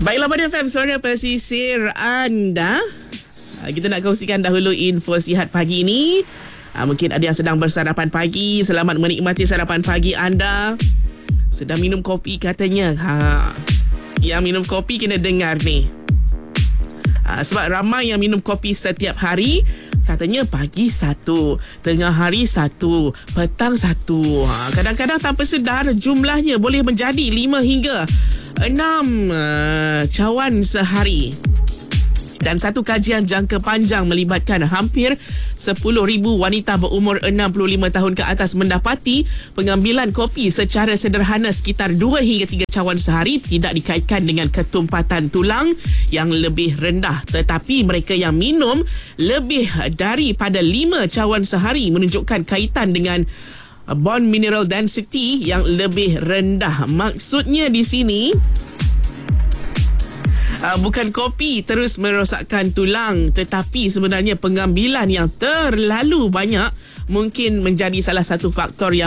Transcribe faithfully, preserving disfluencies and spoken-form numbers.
Baiklah, pada F M Suara Pesisir anda, kita nak kongsikan dahulu info sihat pagi ini. Mungkin ada yang sedang bersarapan pagi. Selamat menikmati sarapan pagi anda. Sedang minum kopi katanya. Ha, yang minum kopi kena dengar ni. Ha, sebab ramai yang minum kopi setiap hari. Katanya pagi satu, tengah hari satu, petang satu. Ha, kadang-kadang tanpa sedar jumlahnya boleh menjadi lima hingga enam uh, cawan sehari. Dan satu kajian jangka panjang melibatkan hampir sepuluh ribu wanita berumur enam puluh lima tahun ke atas mendapati pengambilan kopi secara sederhana sekitar dua hingga tiga cawan sehari tidak dikaitkan dengan ketumpatan tulang yang lebih rendah. Tetapi mereka yang minum lebih daripada lima cawan sehari menunjukkan kaitan dengan bone mineral density yang lebih rendah. Maksudnya di sini, Uh, bukan kopi terus merosakkan tulang, tetapi sebenarnya pengambilan yang terlalu banyak mungkin menjadi salah satu faktor yang